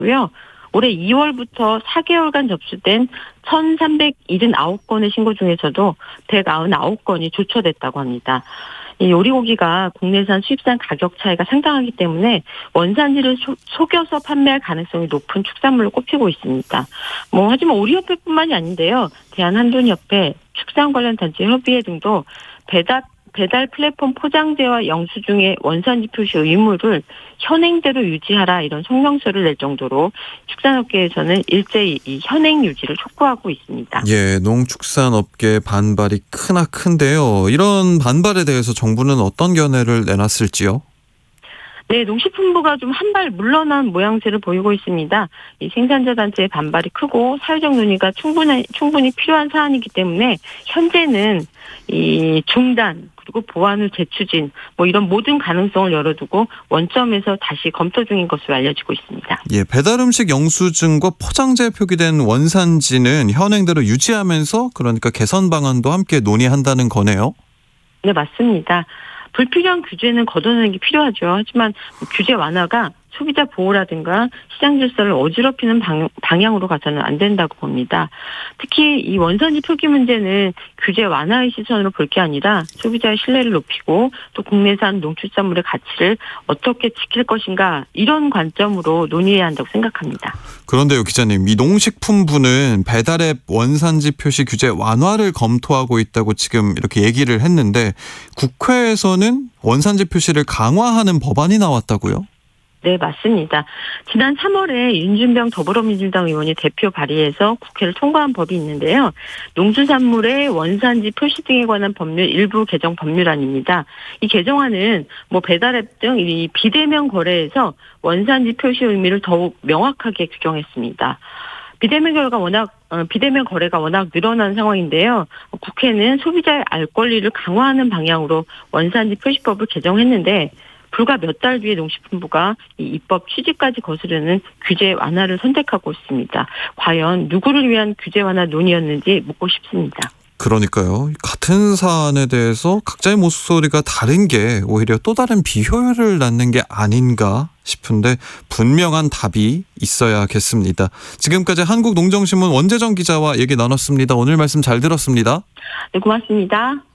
고요. 올해 2월부터 4개월간 접수된 1,379건의 신고 중에서도 199건이 조처됐다고 합니다. 이 오리고기가 국내산 수입산 가격 차이가 상당하기 때문에 원산지를 속여서 판매할 가능성이 높은 축산물로 꼽히고 있습니다. 하지만 오리협회뿐만이 아닌데요. 대한한돈협회, 축산 관련 단체 협의회 등도 배달 플랫폼 포장재와 영수증의 원산지 표시 의무를 현행대로 유지하라 이런 성명서를 낼 정도로 축산업계에서는 일제히 이 현행 유지를 촉구하고 있습니다. 예, 농축산업계 반발이 크나큰데요. 이런 반발에 대해서 정부는 어떤 견해를 내놨을지요? 네, 농식품부가 좀 한 발 물러난 모양새를 보이고 있습니다. 이 생산자 단체의 반발이 크고 사회적 논의가 충분히 필요한 사안이기 때문에 현재는 이 중단 그리고 보완 후 재추진 이런 모든 가능성을 열어두고 원점에서 다시 검토 중인 것으로 알려지고 있습니다. 예, 배달음식 영수증과 포장재에 표기된 원산지는 현행대로 유지하면서 그러니까 개선 방안도 함께 논의한다는 거네요. 네, 맞습니다. 불필요한 규제는 걷어내는 게 필요하죠. 하지만 규제 완화가 소비자 보호라든가 시장 질서를 어지럽히는 방향으로 가서는 안 된다고 봅니다. 특히 이 원산지 표기 문제는 규제 완화의 시선으로 볼 게 아니라 소비자의 신뢰를 높이고 또 국내산 농축산물의 가치를 어떻게 지킬 것인가 이런 관점으로 논의해야 한다고 생각합니다. 그런데요, 기자님, 이 농식품부는 배달앱 원산지 표시 규제 완화를 검토하고 있다고 지금 이렇게 얘기를 했는데 국회에서는 원산지 표시를 강화하는 법안이 나왔다고요? 네, 맞습니다. 지난 3월에 윤준병 더불어민주당 의원이 대표 발의해서 국회를 통과한 법이 있는데요. 농수산물의 원산지 표시 등에 관한 법률 일부 개정 법률안입니다. 이 개정안은 배달앱 등 이 비대면 거래에서 원산지 표시 의미를 더욱 명확하게 규정했습니다. 비대면 거래가 워낙 늘어난 상황인데요. 국회는 소비자의 알 권리를 강화하는 방향으로 원산지 표시법을 개정했는데 불과 몇 달 뒤에 농식품부가 이 입법 취지까지 거스르는 규제 완화를 선택하고 있습니다. 과연 누구를 위한 규제 완화 논의였는지 묻고 싶습니다. 그러니까요. 같은 사안에 대해서 각자의 목소리가 다른 게 오히려 또 다른 비효율을 낳는 게 아닌가 싶은데 분명한 답이 있어야겠습니다. 지금까지 한국농정신문 원재정 기자와 얘기 나눴습니다. 오늘 말씀 잘 들었습니다. 네, 고맙습니다.